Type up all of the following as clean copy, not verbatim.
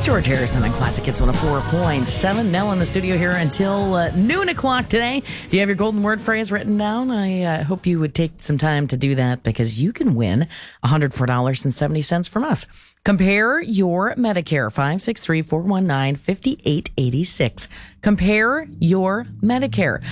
George Harrison on Classic Hits 104.7. Nell in the studio here until noon o'clock today. Do you have your golden word phrase written down? I hope you would take some time to do that because you can win $104.70 from us. Compare your Medicare, 563-419-5886. Compare your Medicare,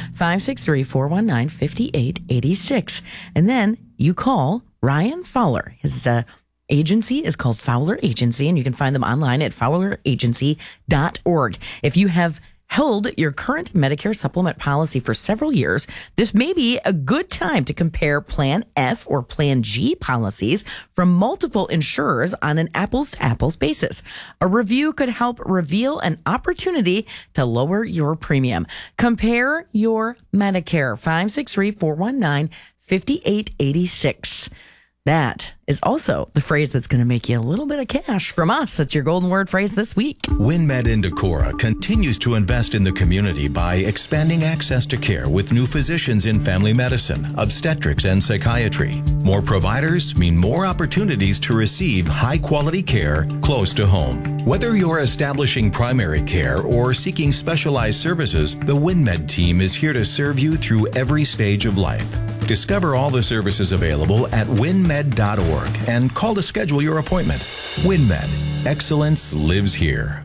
563-419-5886. And then you call Ryan Fowler. His agency is called Fowler Agency, and you can find them online at fowleragency.org. If you have held your current Medicare supplement policy for several years, this may be a good time to compare Plan F or Plan G policies from multiple insurers on an apples-to-apples basis. A review could help reveal an opportunity to lower your premium. Compare your Medicare, 563-419-5886. That is also the phrase that's going to make you a little bit of cash from us. That's your golden word phrase this week. WinMed in Decorah continues to invest in the community by expanding access to care with new physicians in family medicine, obstetrics, and psychiatry. More providers mean more opportunities to receive high-quality care close to home. Whether you're establishing primary care or seeking specialized services, the WinMed team is here to serve you through every stage of life. Discover all the services available at winmed.org and call to schedule your appointment. WinMed. Excellence lives here.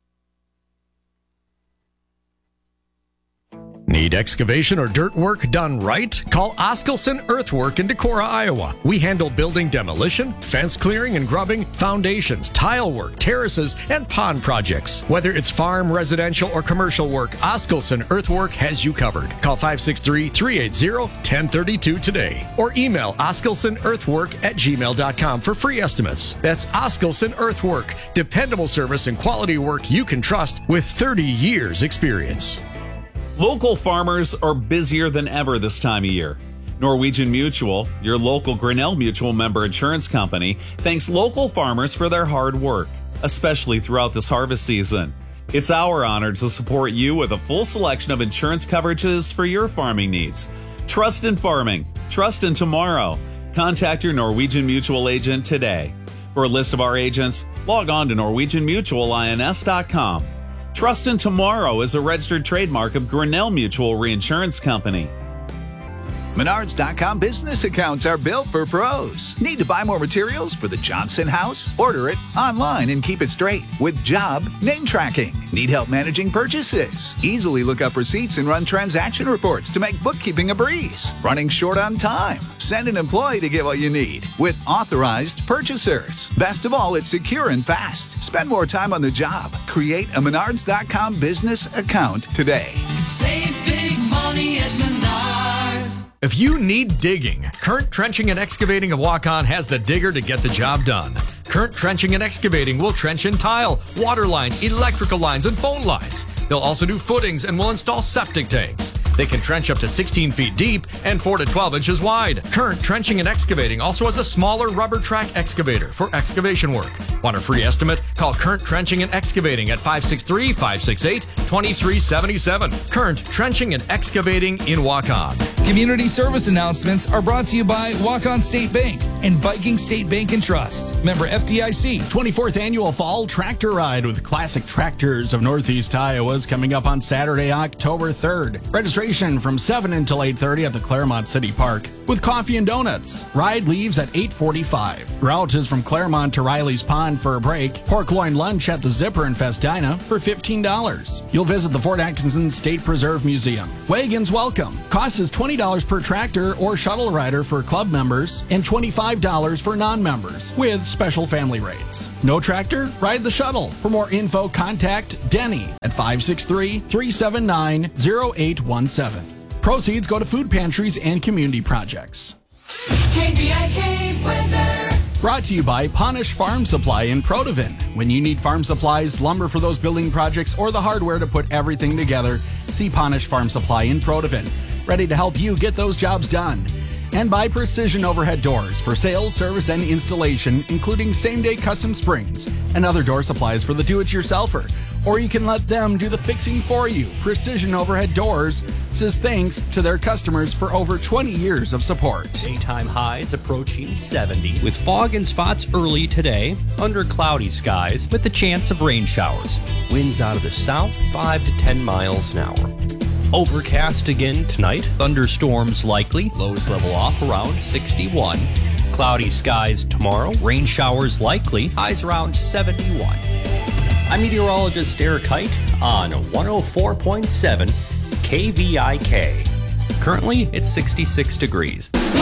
Need excavation or dirt work done right? Call Oskelson Earthwork in Decorah, Iowa. We handle building demolition, fence clearing and grubbing, foundations, tile work, terraces, and pond projects. Whether it's farm, residential, or commercial work, Oskelson Earthwork has you covered. Call 563-380-1032 today or email oskelsonearthwork@gmail.com for free estimates. That's Oskelson Earthwork, dependable service and quality work you can trust with 30 years experience. Local farmers are busier than ever this time of year. Norwegian Mutual, your local Grinnell Mutual member insurance company, thanks local farmers for their hard work, especially throughout this harvest season. It's our honor to support you with a full selection of insurance coverages for your farming needs. Trust in farming. Trust in tomorrow. Contact your Norwegian Mutual agent today. For a list of our agents, log on to norwegianmutualins.com. Trust in Tomorrow is a registered trademark of Grinnell Mutual Reinsurance Company. Menards.com business accounts are built for pros. Need to buy more materials for the Johnson house? Order it online and keep it straight with job name tracking. Need help managing purchases? Easily look up receipts and run transaction reports to make bookkeeping a breeze. Running short on time? Send an employee to get what you need with authorized purchasers. Best of all, it's secure and fast. Spend more time on the job. Create a Menards.com business account today. Save big money at Menards. If you need digging, Current Trenching and Excavating of Waukon has the digger to get the job done. Current Trenching and Excavating will trench in tile, water lines, electrical lines, and phone lines. They'll also do footings and will install septic tanks. They can trench up to 16 feet deep and 4 to 12 inches wide. Current Trenching and Excavating also has a smaller rubber track excavator for excavation work. Want a free estimate? Call Current Trenching and Excavating at 563-568-2377. Current Trenching and Excavating in Waukon. Community service announcements are brought to you by Waukon State Bank and Viking State Bank and Trust. Member FDIC. 24th Annual Fall Tractor Ride with Classic Tractors of Northeast Iowa is coming up on Saturday, October 3rd. Registration from 7 until 8:30 at the Claremont City Park with coffee and donuts. Ride leaves at 8:45. Route is from Claremont to Riley's Pond for a break. Pork loin lunch at the Zipper in Festina for $15. You'll visit the Fort Atkinson State Preserve Museum. Wagons welcome. Cost is $20 per tractor or shuttle rider for club members and $25 for non-members with special family rates. No tractor? Ride the shuttle. For more info, contact Denny at 563-379-0817. Proceeds go to food pantries and community projects. KVIK weather. Brought to you by Ponish Farm Supply in Protivin. When you need farm supplies, lumber for those building projects, or the hardware to put everything together, see Ponish Farm Supply in Protivin. Ready to help you get those jobs done. And by Precision Overhead Doors for sales, service, and installation, including same-day custom springs and other door supplies for the do-it-yourselfer. Or you can let them do the fixing for you. Precision Overhead Doors, says thanks to their customers for over 20 years of support. Daytime highs approaching 70 with fog and spots early today under cloudy skies with the chance of rain showers. Winds out of the south 5 to 10 miles an hour. Overcast again tonight. Thunderstorms likely. Lows level off around 61. Cloudy skies tomorrow. Rain showers likely. Highs around 71. I'm meteorologist Eric Height on 104.7 KVIK. Currently, it's 66 degrees.